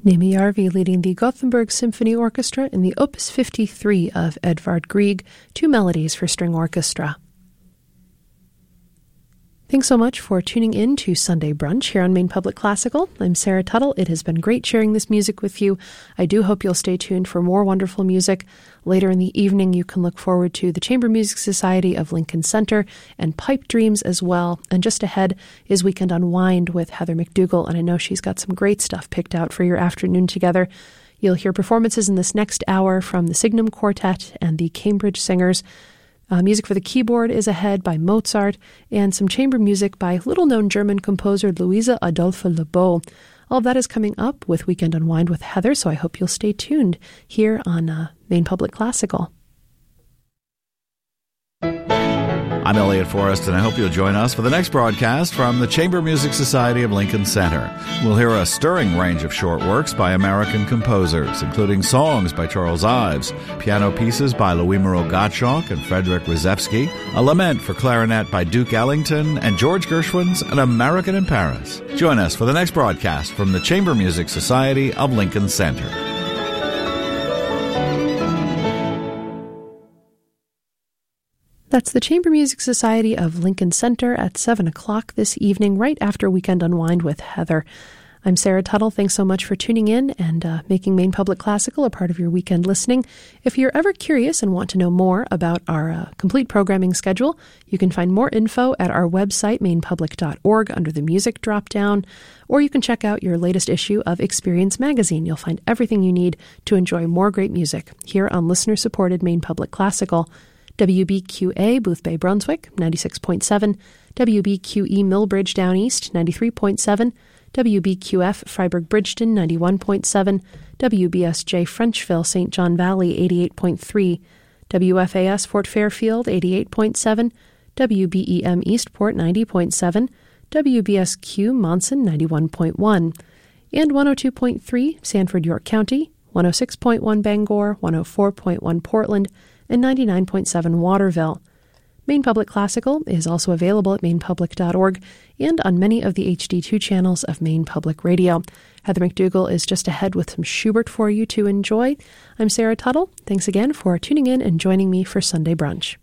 Naomi Jarvi leading the Gothenburg Symphony Orchestra in the Opus 53 of Edvard Grieg, Two Melodies for String Orchestra. Thanks so much for tuning in to Sunday Brunch here on Maine Public Classical. I'm Sarah Tuttle. It has been great sharing this music with you. I do hope you'll stay tuned for more wonderful music. Later in the evening, you can look forward to the Chamber Music Society of Lincoln Center and Pipe Dreams as well. And just ahead is Weekend Unwind with Heather McDougall, and I know she's got some great stuff picked out for your afternoon together. You'll hear performances in this next hour from the Signum Quartet and the Cambridge Singers. Music for the keyboard is ahead by Mozart, and some chamber music by little-known German composer Luisa Adolphe Lebeau. All of that is coming up with Weekend Unwind with Heather, so I hope you'll stay tuned here on Maine Public Classical. I'm Elliot Forrest, and I hope you'll join us for the next broadcast from the Chamber Music Society of Lincoln Center. We'll hear a stirring range of short works by American composers, including songs by Charles Ives, piano pieces by Louis Moreau Gottschalk and Frederick Rzewski, a lament for clarinet by Duke Ellington, and George Gershwin's An American in Paris. Join us for the next broadcast from the Chamber Music Society of Lincoln Center. That's the Chamber Music Society of Lincoln Center at 7 o'clock this evening, right after Weekend Unwind with Heather. I'm Sarah Tuttle. Thanks so much for tuning in and making Maine Public Classical a part of your weekend listening. If you're ever curious and want to know more about our complete programming schedule, you can find more info at our website, mainepublic.org, under the music drop-down, or you can check out your latest issue of Experience Magazine. You'll find everything you need to enjoy more great music here on listener-supported Maine Public Classical. WBQA, Boothbay, Brunswick, 96.7, WBQE, Millbridge, Down East, 93.7, WBQF, Freiburg, Bridgeton, 91.7, WBSJ, Frenchville, St. John Valley, 88.3, WFAS, Fort Fairfield, 88.7, WBEM, Eastport, 90.7, WBSQ, Monson, 91.1, and 102.3, Sanford, York County, 106.1, Bangor, 104.1, Portland, and 99.7 Waterville. Maine Public Classical is also available at mainepublic.org and on many of the HD2 channels of Maine Public Radio. Heather McDougall is just ahead with some Schubert for you to enjoy. I'm Sarah Tuttle. Thanks again for tuning in and joining me for Sunday Brunch.